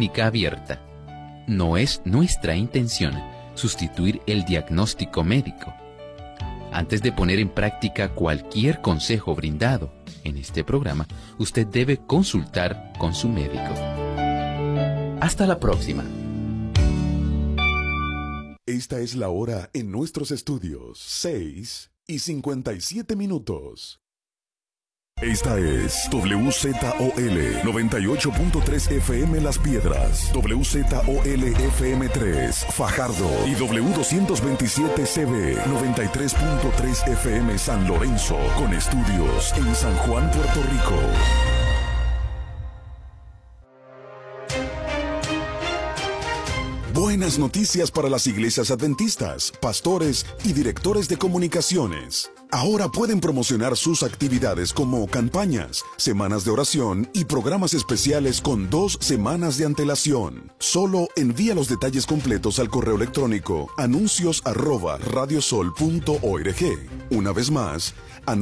clínica abierta. No es nuestra intención sustituir el diagnóstico médico. Antes de poner en práctica cualquier consejo brindado en este programa, usted debe consultar con su médico. Hasta la próxima. Esta es la hora en nuestros estudios, 6:57. Esta es WZOL 98.3 FM Las Piedras, WZOL FM 3 Fajardo y W227CB 93.3 FM San Lorenzo, con estudios en San Juan, Puerto Rico. Buenas noticias para las iglesias adventistas, pastores y directores de comunicaciones. Ahora pueden promocionar sus actividades como campañas, semanas de oración y programas especiales con 2 semanas de antelación. Solo envía los detalles completos al correo electrónico anuncios@radiosol.org. Una vez más,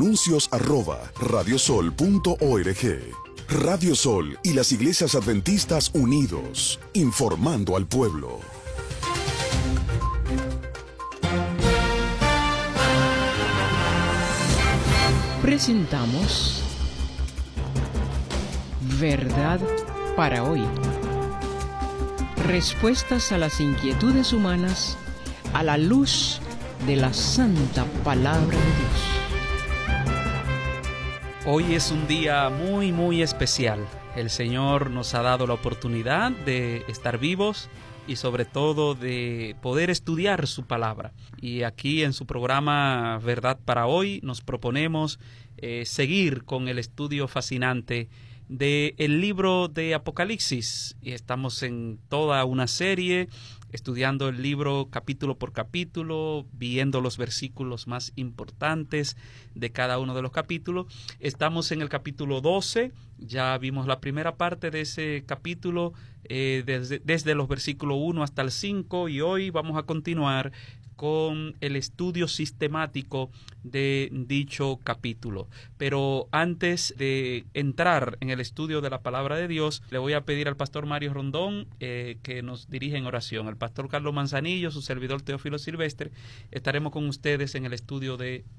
anuncios@radiosol.org. Radio Sol y las iglesias adventistas unidos, informando al pueblo. Presentamos Verdad para hoy. Respuestas a las inquietudes humanas a la luz de la santa palabra de Dios. Hoy es un día muy especial. El Señor nos ha dado la oportunidad de estar vivos y sobre todo de poder estudiar su palabra. Y aquí en su programa Verdad para Hoy nos proponemos seguir con el estudio fascinante del libro de Apocalipsis. Y estamos en toda una serie estudiando el libro capítulo por capítulo, viendo los versículos más importantes de cada uno de los capítulos. Estamos en el capítulo 12, ya vimos la primera parte de ese capítulo, desde los versículos 1 hasta el 5, y hoy vamos a continuar con el estudio sistemático de dicho capítulo. Pero antes de entrar en el estudio de la palabra de Dios, le voy a pedir al pastor Mario Rondón que nos dirija en oración. El pastor Carlos Manzanillo, su servidor Teófilo Silvestre, estaremos con ustedes en el estudio de